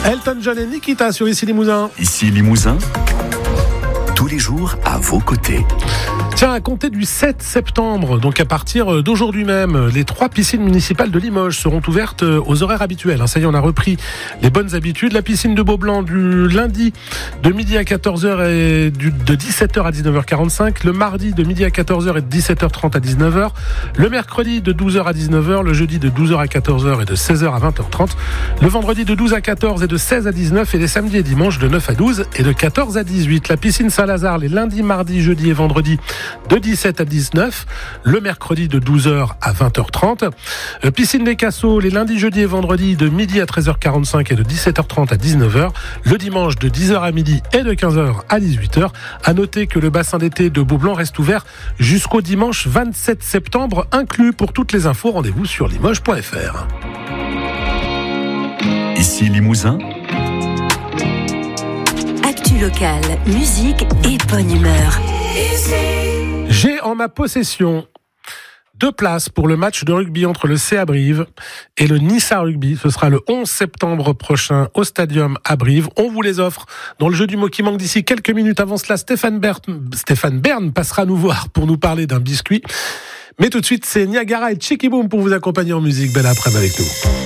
Elton John et Nikita sur Ici Limousin. Ici Limousin, tous les jours à vos côtés. Tiens, à compter du 7 septembre, donc à partir d'aujourd'hui même, les 3 piscines municipales de Limoges seront ouvertes aux horaires habituels. Ça y est, on a repris les bonnes habitudes. La piscine de Beaublanc du lundi de midi à 14h et de 17h à 19h45. Le mardi de midi à 14h et de 17h30 à 19h. Le mercredi de 12h à 19h. Le jeudi de 12h à 14h et de 16h à 20h30. Le vendredi de 12 à 14 et de 16 à 19. Et les samedis et dimanches de 9 à 12 et de 14 à 18. La piscine Saint-Lazare les lundis, mardis, jeudi et vendredi de 17 à 19, le mercredi de 12h à 20h30. Piscine des Cassots les lundis, jeudi et vendredis de midi à 13h45 et de 17h30 à 19h. Le dimanche de 10h à midi et de 15h à 18h. À noter que le bassin d'été de Beaublanc reste ouvert jusqu'au dimanche 27 septembre inclus. Pour toutes les infos, rendez-vous sur limoges.fr. Ici Limousin, actu locale, musique et bonne humeur. J'ai en ma possession 2 places pour le match de rugby entre le CA Brive et le Nissa Rugby. Ce sera le 11 septembre prochain au Stadium à Brive. On vous les offre dans le jeu du mot qui manque d'ici quelques minutes. Avant cela, Stéphane Bern passera nous voir pour nous parler d'un biscuit. Mais tout de suite, c'est Niagara et Chicky Boom pour vous accompagner en musique. Belle après-midi avec nous.